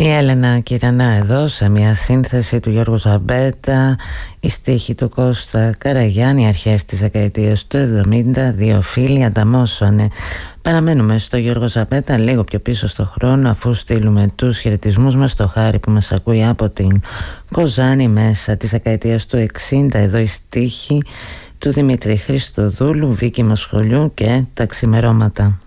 Η Έλενα Κυρανά εδώ σε μια σύνθεση του Γιώργου Ζαμπέτα, η στίχη του Κώστα Καραγιάννη, αρχές της δεκαετίας του 70, δύο φίλοι ανταμώσανε. Παραμένουμε στο Γιώργο Ζαμπέτα λίγο πιο πίσω στο χρόνο, αφού στείλουμε τους χαιρετισμούς μας στο Χάρη που μας ακούει από την Κοζάνη μέσα της δεκαετίας του 60. Εδώ η στίχη του Δημήτρη Χριστοδούλου, Βίκη Μοσχολιού και τα ξημερώματα.